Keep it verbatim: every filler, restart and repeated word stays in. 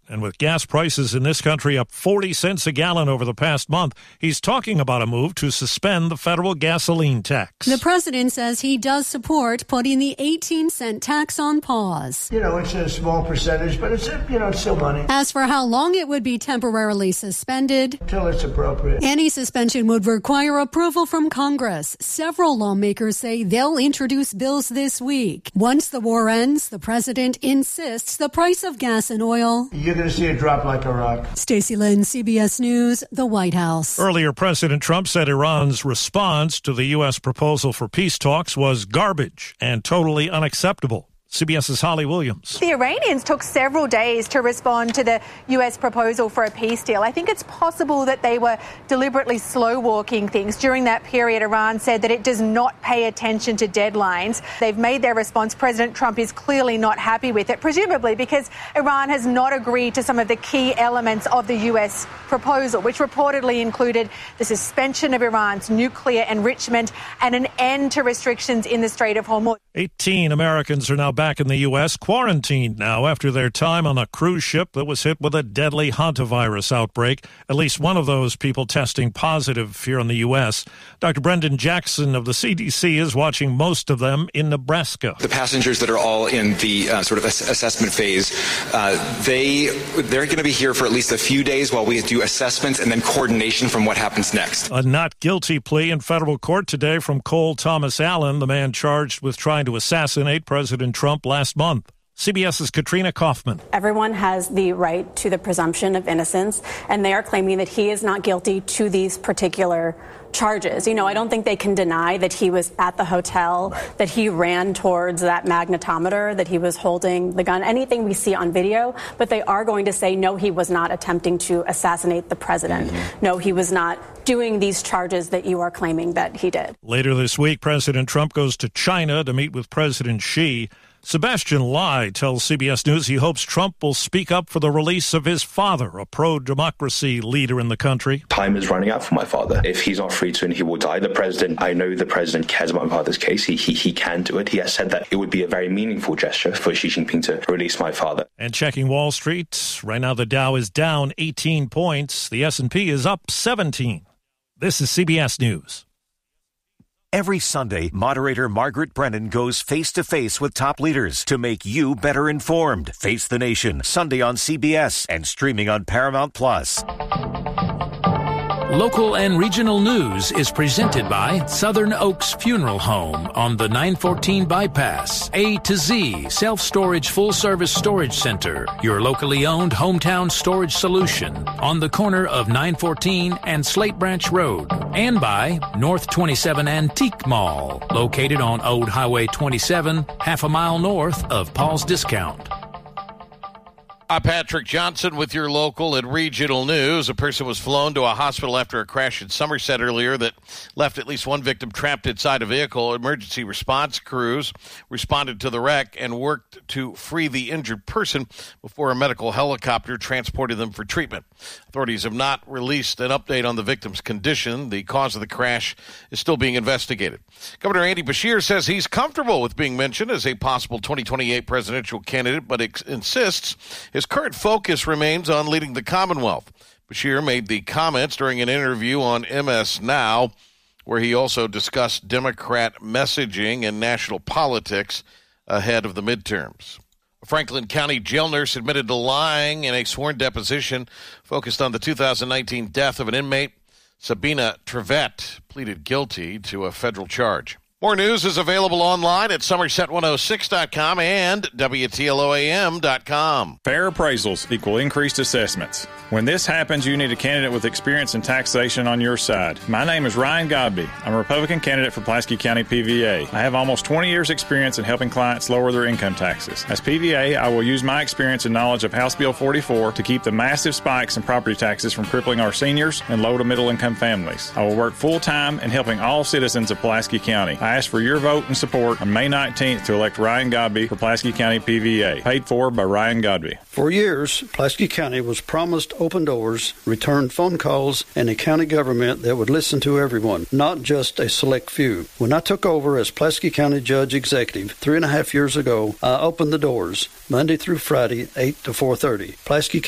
And with gas prices in this country up forty cents a gallon over the past month, he's talking about a move to suspend the federal gasoline tax. The president says he does support putting the eighteen cent tax on pause. You know, it's a small percentage, but it's, you know, it's still money. As for how long it would be temporarily suspended, until it's appropriate. Any suspension would require approval from Congress. Several lawmakers say they'll introduce bills this week. Once the war ends, the president insists the price of gas and oil. You're going to see it drop like a rock. Stacey Lynn, C B S News, the White House. Earlier, President Trump said Iran's response to the U S proposal for peace talks was garbage and totally unacceptable. CBS's Holly Williams. The Iranians took several days to respond to the U S proposal for a peace deal. I think it's possible that they were deliberately slow-walking things. During that period, Iran said that it does not pay attention to deadlines. They've made their response. President Trump is clearly not happy with it, presumably because Iran has not agreed to some of the key elements of the U S proposal, which reportedly included the suspension of Iran's nuclear enrichment and an end to restrictions in the Strait of Hormuz. eighteen Americans are now back in the U S, quarantined now after their time on a cruise ship that was hit with a deadly hantavirus outbreak. At least one of those people testing positive here in the U S. Doctor Brendan Jackson of the C D C is watching most of them in Nebraska. The passengers that are all in the uh, sort of ass- assessment phase, uh, they, they're going to be here for at least a few days while we do assessments and then coordination from what happens next. A not guilty plea in federal court today from Cole Thomas Allen, the man charged with trying to assassinate President Trump last month. CBS's Katrina Kaufman. Everyone has the right to the presumption of innocence, and they are claiming that he is not guilty to these particular charges. You know, I don't think they can deny that he was at the hotel, right, that he ran towards that magnetometer, that he was holding the gun, anything we see on video, but they are going to say, no, he was not attempting to assassinate the president. Mm-hmm. No, he was not doing these charges that you are claiming that he did. Later this week, President Trump goes to China to meet with President Xi. Sebastian Lai tells C B S News he hopes Trump will speak up for the release of his father, a pro-democracy leader in the country. Time is running out for my father. If he's not free soon, he will die. The president, I know the president cares about my father's case. He, he, he can do it. He has said that it would be a very meaningful gesture for Xi Jinping to release my father. And checking Wall Street, right now the Dow is down eighteen points. The S and P is up seventeen. This is C B S News. Every Sunday, moderator Margaret Brennan goes face-to-face with top leaders to make you better informed. Face the Nation, Sunday on C B S and streaming on Paramount Plus. Local and regional news is presented by Southern Oaks Funeral Home on the nine fourteen bypass. A to Z Self-Storage Full-Service Storage Center, your locally owned hometown storage solution on the corner of nine fourteen and Slate Branch Road. And by North twenty-seven Antique Mall, located on Old Highway twenty-seven, half a mile north of Paul's Discount. I'm Patrick Johnson with your local and regional news. A person was flown to a hospital after a crash in Somerset earlier that left at least one victim trapped inside a vehicle. Emergency response crews responded to the wreck and worked to free the injured person before a medical helicopter transported them for treatment. Authorities have not released an update on the victim's condition. The cause of the crash is still being investigated. Governor Andy Beshear says he's comfortable with being mentioned as a possible twenty twenty-eight presidential candidate, but ex- insists his current focus remains on leading the Commonwealth. Beshear made the comments during an interview on M S Now, where he also discussed Democrat messaging and national politics ahead of the midterms. A Franklin County jail nurse admitted to lying in a sworn deposition focused on the two thousand nineteen death of an inmate. Sabina Trevette pleaded guilty to a federal charge. More news is available online at Somerset one oh six dot com and W T L O A M dot com. Fair appraisals equal increased assessments. When this happens, you need a candidate with experience in taxation on your side. My name is Ryan Godby. I'm a Republican candidate for Pulaski County P V A. I have almost twenty years experience in helping clients lower their income taxes. As P V A, I will use my experience and knowledge of House Bill forty-four to keep the massive spikes in property taxes from crippling our seniors and low to middle income families. I will work full-time in helping all citizens of Pulaski County. I ask for your vote and support on May nineteenth to elect Ryan Godby for Pulaski County P V A. Paid for by Ryan Godby. For years, Pulaski County was promised open doors, returned phone calls, and a county government that would listen to everyone, not just a select few. When I took over as Pulaski County Judge Executive three and a half years ago, I opened the doors Monday through Friday, eight to four thirty. Pulaski